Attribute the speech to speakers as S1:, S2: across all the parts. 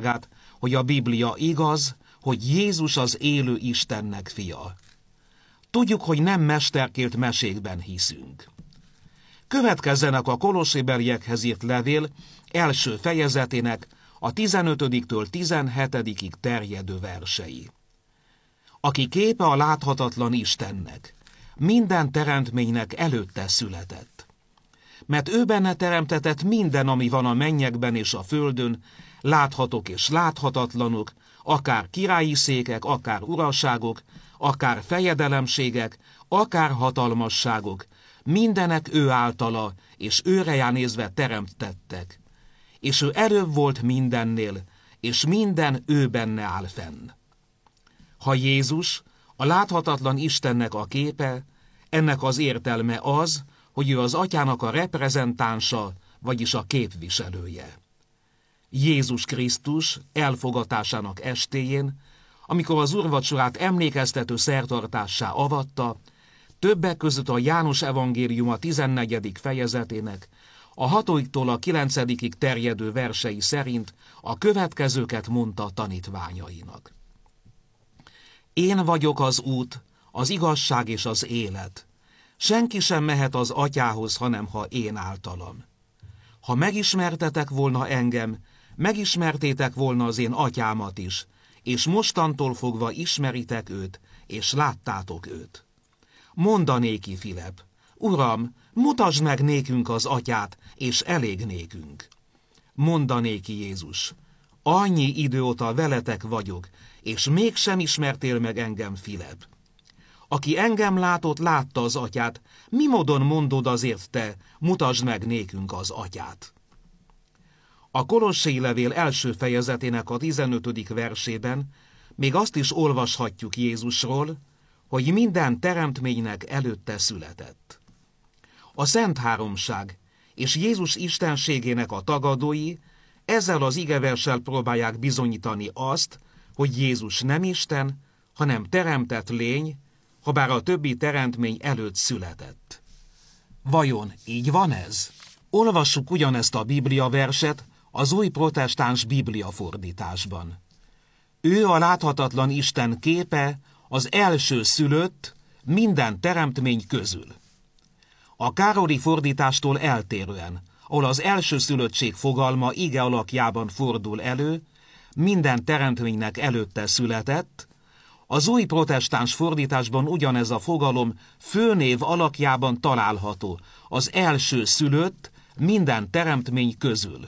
S1: bizonyságát, hogy a Biblia igaz, hogy Jézus az élő Istennek fia. Tudjuk, hogy nem mesterkélt mesékben hiszünk. Következzenek a kolossébeliekhez írt levél első fejezetének a 15-től 17-ig terjedő versei. Aki képe a láthatatlan Istennek, minden teremtménynek előtte született. Mert ő benne teremtetett minden, ami van a mennyekben és a földön, láthatók és láthatatlanok, akár királyi székek, akár uraságok, akár fejedelemségek, akár hatalmasságok, mindenek ő általa, és őre nézve teremtettek. És ő előbb volt mindennél, és minden ő benne áll fenn. Ha Jézus, a láthatatlan Istennek a képe, ennek az értelme az, hogy ő az Atyának a reprezentánsa, vagyis a képviselője. Jézus Krisztus elfogatásának estéjén, amikor az úrvacsorát emlékeztető szertartássá avatta, többek között a János evangéliuma 14. fejezetének, a 6-tól a 9-ig terjedő versei szerint a következőket mondta tanítványainak. Én vagyok az út, az igazság és az élet. Senki sem mehet az Atyához, hanem ha én általam. Ha megismertetek volna engem, megismertétek volna az én Atyámat is, és mostantól fogva ismeritek őt, és láttátok őt. Mondanéki Filip: Uram, mutasd meg nékünk az Atyát, és elég nékünk. Mondanéki Jézus: annyi idő óta veletek vagyok, és mégsem ismertél meg engem, Filip. Aki engem látott, látta az Atyát, mi módon mondod azért te, mutasd meg nékünk az Atyát? A Kolossé levél első fejezetének a 15. versében még azt is olvashatjuk Jézusról, hogy minden teremtménynek előtte született. A Szent Háromság és Jézus istenségének a tagadói ezzel az igeverssel próbálják bizonyítani azt, hogy Jézus nem Isten, hanem teremtett lény, habár a többi teremtmény előtt született. Vajon így van ez? Olvassuk ugyanezt a Biblia verset az új protestáns Biblia fordításban. Ő a láthatatlan Isten képe, az első szülött minden teremtmény közül. A Károli fordítástól eltérően, ahol az elsőszülöttség fogalma ige alakjában fordul elő, minden teremtménynek előtte született, az új protestáns fordításban ugyanez a fogalom főnév alakjában található, az első szülött minden teremtmény közül.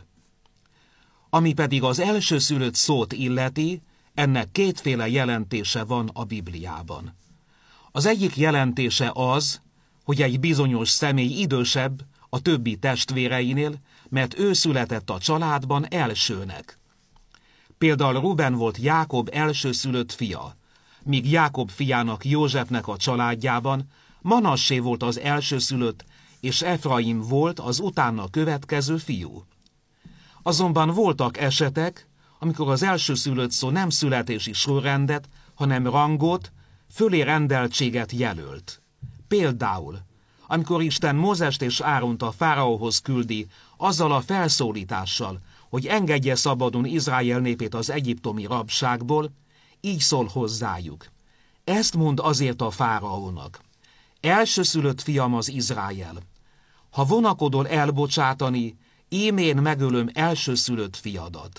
S1: Ami pedig az elsőszülött szót illeti, ennek kétféle jelentése van a Bibliában. Az egyik jelentése az, hogy egy bizonyos személy idősebb a többi testvéreinél, mert ő született a családban elsőnek. Például Ruben volt Jákob elsőszülött fia, míg Jákob fiának Józsefnek a családjában Manassé volt az elsőszülött, és Efraim volt az utána következő fiú. Azonban voltak esetek, amikor az elsőszülött szó nem születési sorrendet, hanem rangot, fölé rendeltséget jelölt. Például, amikor Isten Mózest és Áront a fáraóhoz küldi, azzal a felszólítással, hogy engedje szabadon Izrael népét az egyiptomi rabságból, így szól hozzájuk. Ezt mond azért a fáraónak: elsőszülött fiam az Izrael. Ha vonakodol elbocsátani, ímén megölöm elsőszülött fiadat.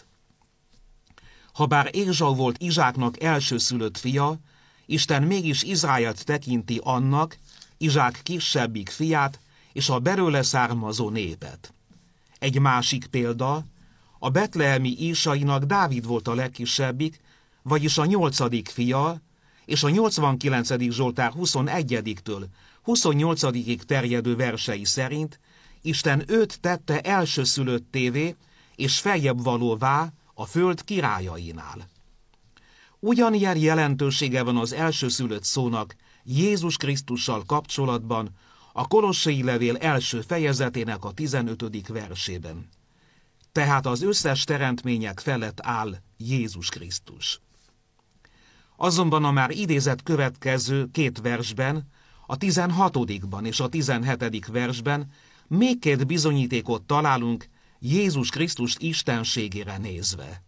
S1: Habár Ézsau volt Izsáknak elsőszülött fia, Isten mégis Izraelt tekinti annak, Izsák kisebbik fiát, és a belőle származó népet. Egy másik példa, a betlehemi Ísainak Dávid volt a legkisebbik, vagyis a 8. fia, és a 89. Zsoltár 21-től 28-ig terjedő versei szerint Isten őt tette elsőszülöttévé, és feljebb valóvá a föld királyainál. Ugyanilyen jelentősége van az elsőszülött szónak Jézus Krisztussal kapcsolatban a Kolossai levél első fejezetének a 15. versében. Tehát az összes teremtmények felett áll Jézus Krisztus. Azonban a már idézett következő két versben, a 16. és a 17. versben még két bizonyítékot találunk Jézus Krisztus istenségére nézve.